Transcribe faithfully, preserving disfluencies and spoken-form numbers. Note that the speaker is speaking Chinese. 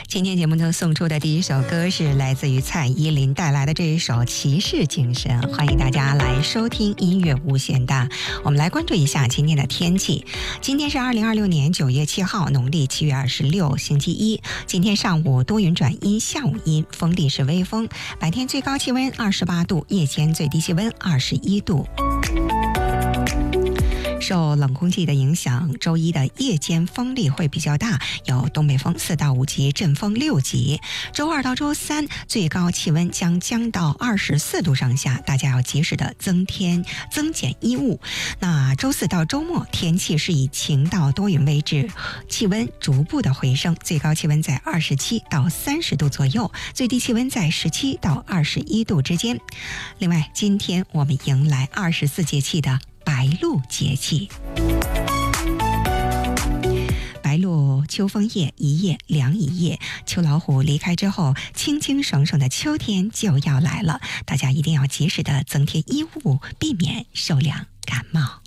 今天节目中送出的第一首歌是来自于蔡依林带来的这一首《骑士精神》，欢迎大家来收听音乐无限大。我们来关注一下今天的天气。今天是二零二六年九月七号，农历七月二十六，星期一。今天上午多云转阴，下午阴，风力是微风，白天最高气温二十八度，夜间最低气温二十一度。受冷空气的影响，周一的夜间风力会比较大，有东北风四到五级，阵风六级。周二到周三最高气温将降到二十四度上下，大家要及时的增添增减衣物。那周四到周末天气是以晴到多云为主，气温逐步的回升，最高气温在二十七到三十度左右，最低气温在十七到二十一度之间。另外，今天我们迎来二十四节气的白露节气。白露秋风夜，一夜凉一夜，秋老虎离开之后，清清爽爽的秋天就要来了，大家一定要及时的增添衣物，避免受凉感冒。